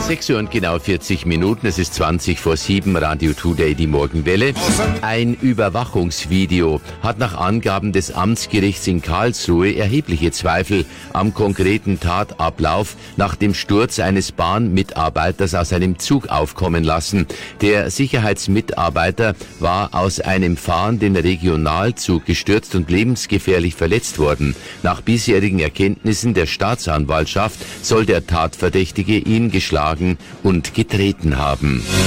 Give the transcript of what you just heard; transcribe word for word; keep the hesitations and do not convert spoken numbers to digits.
sechs Uhr und genau vierzig Minuten, es ist zwanzig vor sieben, Radio Today, die Morgenwelle. Ein Überwachungsvideo hat nach Angaben des Amtsgerichts in Karlsruhe erhebliche Zweifel am konkreten Tatablauf nach dem Sturz eines Bahnmitarbeiters aus einem Zug aufkommen lassen. Der Sicherheitsmitarbeiter war aus einem fahrenden Regionalzug gestürzt und lebensgefährlich verletzt worden. Nach bisherigen Erkenntnissen der Staatsanwaltschaft soll der Tatverdächtige ihn geschlagen und getreten haben.